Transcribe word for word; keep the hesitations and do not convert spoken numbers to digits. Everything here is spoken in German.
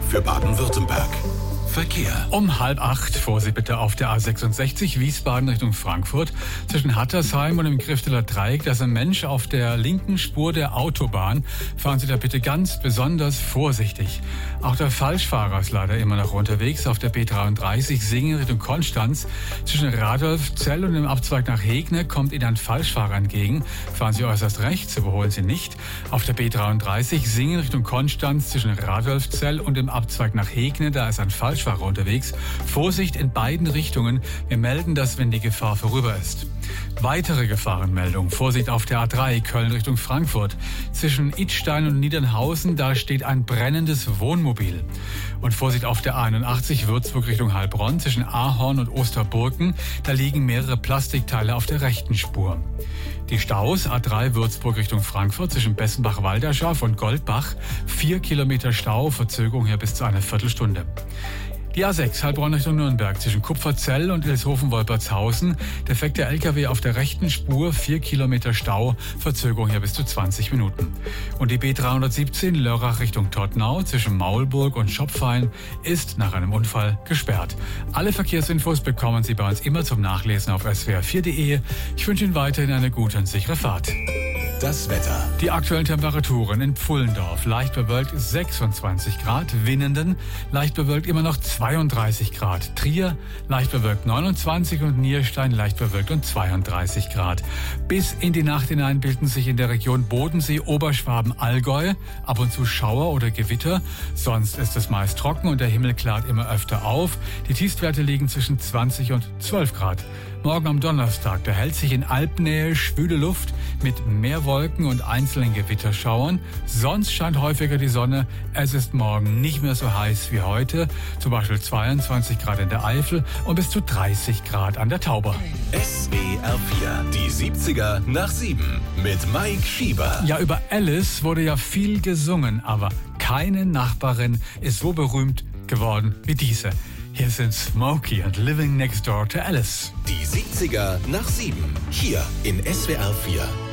für Baden-Württemberg. Verkehr. Um halb acht, Vorsicht bitte auf der A sechsundsechzig, Wiesbaden Richtung Frankfurt. Zwischen Hattersheim und dem Grifteler Dreieck, da ist ein Mensch auf der linken Spur der Autobahn. Fahren Sie da bitte ganz besonders vorsichtig. Auch der Falschfahrer ist leider immer noch unterwegs auf der B dreiunddreißig, Singen Richtung Konstanz. Zwischen Radolfzell und dem Abzweig nach Hegne kommt Ihnen ein Falschfahrer entgegen. Fahren Sie äußerst rechts, überholen Sie nicht. Auf der B dreiunddreißig, Singen Richtung Konstanz, zwischen Radolfzell und dem Abzweig nach Hegne, da ist ein Falschfahrer unterwegs. Vorsicht in beiden Richtungen. Wir melden das, wenn die Gefahr vorüber ist. Weitere Gefahrenmeldung. Vorsicht auf der A drei, Köln Richtung Frankfurt. Zwischen Idstein und Niedernhausen, da steht ein brennendes Wohnmobil. Und Vorsicht auf der A einundachtzig, Würzburg Richtung Heilbronn. Zwischen Ahorn und Osterburken, da liegen mehrere Plastikteile auf der rechten Spur. Die Staus, A drei Würzburg Richtung Frankfurt, zwischen Bessenbach-Walderschaft und Goldbach. Vier Kilometer Stau, Verzögerung hier bis zu einer Viertelstunde. Die A sechs, Heilbronn Richtung Nürnberg, zwischen Kupferzell und Ilshofen-Wolpertshausen. Defekter L K W auf der rechten Spur, vier Kilometer Stau, Verzögerung hier bis zu zwanzig Minuten. Und die B dreihundertsiebzehn, Lörrach Richtung Todtnau, zwischen Maulburg und Schopfheim, ist nach einem Unfall gesperrt. Alle Verkehrsinfos bekommen Sie bei uns immer zum Nachlesen auf s w r vier punkt de. Ich wünsche Ihnen weiterhin eine gute und sichere Fahrt. Das Wetter. Die aktuellen Temperaturen in Pfullendorf, leicht bewölkt sechsundzwanzig Grad, Winnenden, leicht bewölkt immer noch zweiunddreißig Grad, Trier, leicht bewölkt neunundzwanzig und Nierstein, leicht bewölkt und zweiunddreißig Grad. Bis in die Nacht hinein bilden sich in der Region Bodensee, Oberschwaben, Allgäu ab und zu Schauer oder Gewitter, sonst ist es meist trocken und der Himmel klart immer öfter auf. Die Tiefstwerte liegen zwischen zwanzig und zwölf Grad. Morgen am Donnerstag, da hält sich in Alpnähe schwüle Luft mit mehr Wolken und einzelnen Gewitterschauern. Sonst scheint häufiger die Sonne. Es ist morgen nicht mehr so heiß wie heute. Zum Beispiel zweiundzwanzig Grad in der Eifel und bis zu dreißig Grad an der Tauber. S W R vier, die siebziger nach sieben mit Mike Schieber. Ja, über Alice wurde ja viel gesungen, aber keine Nachbarin ist so berühmt geworden wie diese. Hier sind Smokey und Living Next Door to Alice. Die siebziger nach sieben, hier in S W R vier.